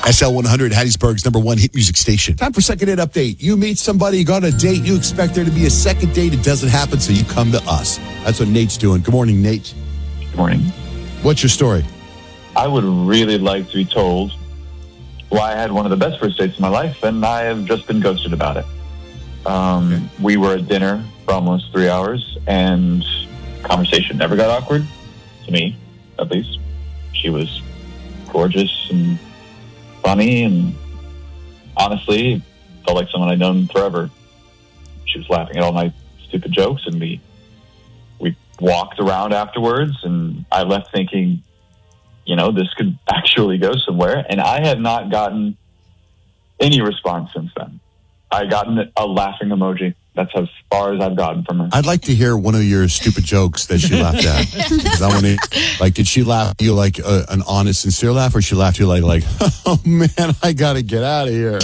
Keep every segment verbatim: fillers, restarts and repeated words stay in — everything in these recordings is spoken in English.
S L one hundred, Hattiesburg's number one hit music station. Time for second date update. You meet somebody, you go on a date, you expect there to be a second date. It doesn't happen, so you come to us. That's what Nate's doing. Good morning, Nate. Good morning. What's your story? I would really like to be told why I had one of the best first dates of my life, and I have just been ghosted about it. Um, okay. We were at dinner for almost three hours, and conversation never got awkward, to me, at least. She was gorgeous and funny, and honestly, felt like someone I'd known forever. She was laughing at all my stupid jokes, and we we walked around afterwards, and I left thinking, you know, this could actually go somewhere. And I have not gotten any response since then. I gotten a laughing emoji. That's as far as I've gotten from her. I'd like to hear one of your stupid jokes that she laughed at. 'Cause I want to, like, did she laugh at you like a, an honest, sincere laugh, or she laughed at you like, like, oh man, I got to get out of here?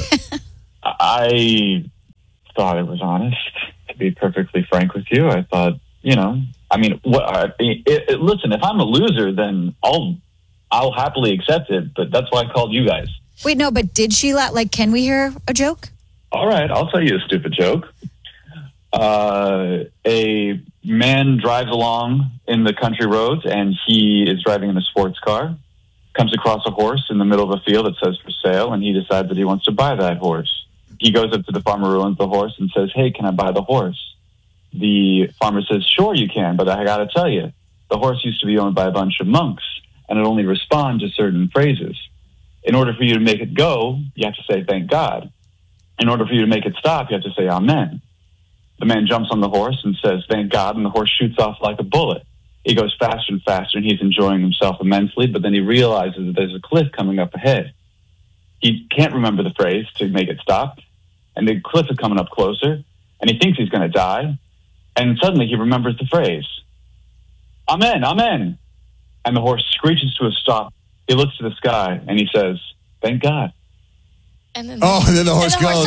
I thought it was honest, to be perfectly frank with you. I thought, you know, I mean, what? I, it, it, listen, if I'm a loser, then I'll I'll happily accept it. But that's why I called you guys. Wait, no, but did she laugh? Like, can we hear a joke? All right, I'll tell you a stupid joke. Uh, a man drives along in the country roads, and he is driving in a sports car, comes across a horse in the middle of a field that says for sale, and he decides that he wants to buy that horse. He goes up to the farmer who owns the horse and says, hey, can I buy the horse? The farmer says, sure you can, but I got to tell you, the horse used to be owned by a bunch of monks, and it only responds to certain phrases. In order for you to make it go, you have to say, thank God. In order for you to make it stop, you have to say, amen. The man jumps on the horse and says, thank God, and the horse shoots off like a bullet. He goes faster and faster, and he's enjoying himself immensely, but then he realizes that there's a cliff coming up ahead. He can't remember the phrase to make it stop, and the cliff is coming up closer, and he thinks he's going to die, and suddenly he remembers the phrase, amen, amen. And the horse screeches to a stop. He looks to the sky, and he says, thank God. And then oh, and then the horse the horse goes.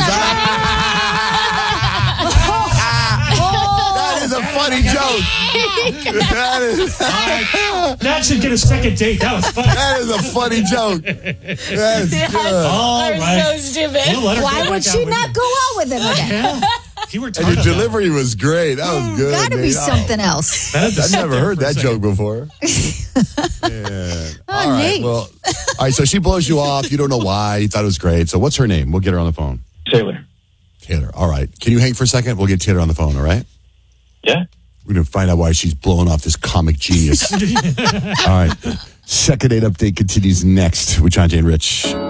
That is a funny joke. that, is, uh, that should get a second date. That was funny. That is a funny joke. That's yeah, good. All right. So stupid. We'll Why would she not go out with him again? Yeah. You were and your delivery was great. That was good. Gotta be Nate. something else. I've never heard that joke before. Yeah. Oh, all right. Nate. Well, all right. So she blows you off. You don't know why. You thought it was great. So what's her name? We'll get her on the phone. Taylor. Taylor. All right. Can you hang for a second? We'll get Taylor on the phone. All right. Yeah. We're going to find out why she's blowing off this comic genius. All right. Second date update continues next with John Jay and Rich.